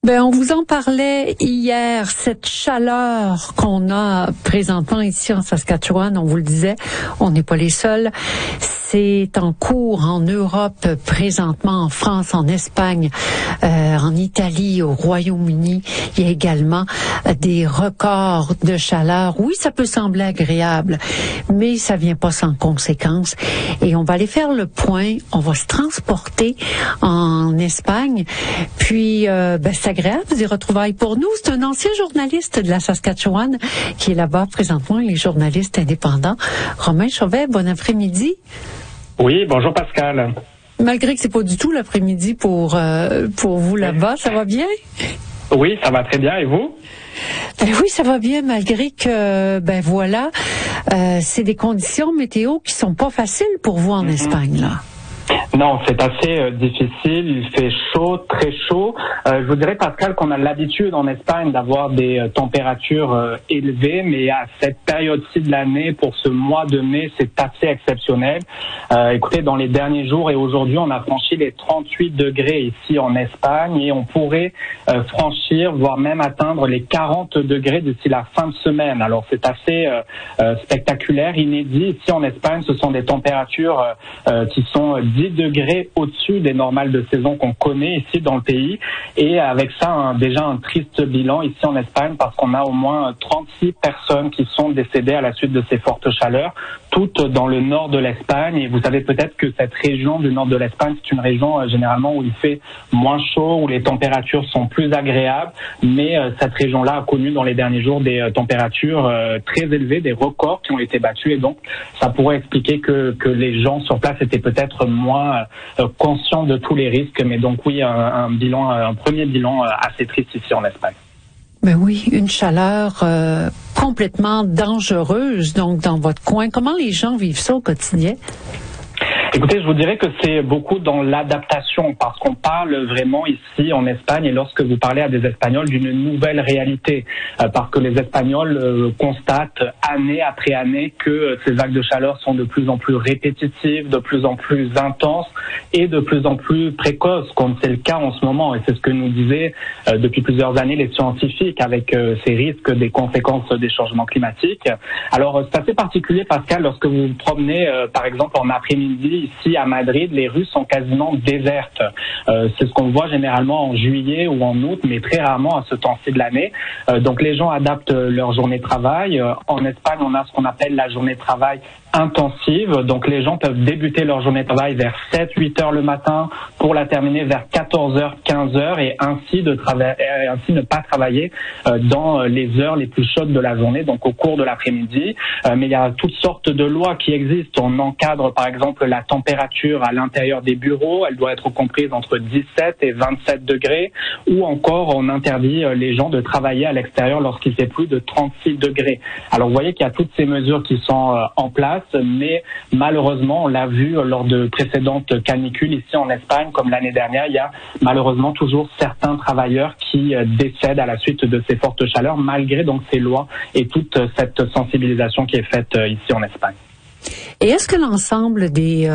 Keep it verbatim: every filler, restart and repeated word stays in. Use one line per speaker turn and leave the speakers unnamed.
Ben, on vous en parlait hier, cette chaleur qu'on a présentement ici en Saskatchewan, on vous le disait, on n'est pas les seuls. C'est en cours en Europe présentement, en France, en Espagne, euh, en Italie, au Royaume-Uni. Il y a également des records de chaleur. Oui, ça peut sembler agréable, mais ça vient pas sans conséquences. Et on va aller faire le point. On va se transporter en Espagne. Puis, euh, ben, c'est agréable, des retrouvailles pour nous. C'est un ancien journaliste de la Saskatchewan qui est là-bas présentement, il est journaliste indépendant. Romain Chauvet, bon après-midi.
Oui, bonjour Pascal.
Malgré que c'est pas du tout l'après-midi pour euh, pour vous là-bas, ça va bien?
Oui, ça va très bien. Et vous?
Ben oui, ça va bien, malgré que, ben voilà, euh, c'est des conditions météo qui sont pas faciles pour vous en mm-hmm. Espagne, là.
Non, c'est assez euh, difficile. Il fait chaud, très chaud. Euh, je vous dirais, Pascal, qu'on a l'habitude en Espagne d'avoir des euh, températures euh, élevées, mais à cette période-ci de l'année, pour ce mois de mai, c'est assez exceptionnel. Euh, écoutez, dans les derniers jours et aujourd'hui, on a franchi les trente-huit degrés ici en Espagne et on pourrait euh, franchir, voire même atteindre les quarante degrés d'ici la fin de semaine. Alors, c'est assez euh, euh, spectaculaire, inédit. Ici en Espagne, ce sont des températures euh, euh, qui sont dix degrés au-dessus des normales de saison qu'on connaît ici dans le pays. Et avec ça, un, déjà un triste bilan ici en Espagne parce qu'on a au moins trente-six personnes qui sont décédées à la suite de ces fortes chaleurs, toutes dans le nord de l'Espagne. Et vous savez peut-être que cette région du nord de l'Espagne, c'est une région euh, généralement où il fait moins chaud, où les températures sont plus agréables. Mais euh, cette région-là a connu dans les derniers jours des euh, températures euh, très élevées, des records qui ont été battus. Et donc, ça pourrait expliquer que, que les gens sur place étaient peut-être moins euh, conscients de tous les risques. Mais donc oui, un, un bilan, un premier bilan euh, assez triste ici en Espagne.
Ben oui, une chaleur euh, complètement dangereuse donc dans votre coin. Comment les gens vivent ça au quotidien?
Écoutez, je vous dirais que c'est beaucoup dans l'adaptation parce qu'on parle vraiment ici en Espagne et lorsque vous parlez à des Espagnols d'une nouvelle réalité euh, parce que les Espagnols euh, constatent année après année que euh, ces vagues de chaleur sont de plus en plus répétitives, de plus en plus intenses et de plus en plus précoces comme c'est le cas en ce moment et c'est ce que nous disaient euh, depuis plusieurs années les scientifiques avec euh, ces risques des conséquences des changements climatiques. Alors c'est assez particulier Pascal lorsque vous vous promenez euh, par exemple en après-midi ici à Madrid, les rues sont quasiment désertes. Euh, c'est ce qu'on voit généralement en juillet ou en août, mais très rarement à ce temps-ci de l'année. Euh, donc les gens adaptent leur journée de travail. Euh, en Espagne, on a ce qu'on appelle la journée de travail intensive. Donc les gens peuvent débuter leur journée de travail vers sept huit heures le matin pour la terminer vers quatorze heures quinze heures et ainsi de travailler, ainsi ne pas travailler euh, dans les heures les plus chaudes de la journée, donc au cours de l'après-midi. Euh, mais il y a toutes sortes de lois qui existent. On encadre par exemple la température à l'intérieur des bureaux. Elle doit être comprise entre dix-sept et vingt-sept degrés ou encore on interdit les gens de travailler à l'extérieur lorsqu'il fait plus de trente-six degrés. Alors vous voyez qu'il y a toutes ces mesures qui sont euh, en place. Mais malheureusement, on l'a vu lors de précédentes canicules ici en Espagne, comme l'année dernière, il y a malheureusement toujours certains travailleurs qui décèdent à la suite de ces fortes chaleurs, malgré donc ces lois et toute cette sensibilisation qui est faite ici en Espagne.
Et est-ce que l'ensemble des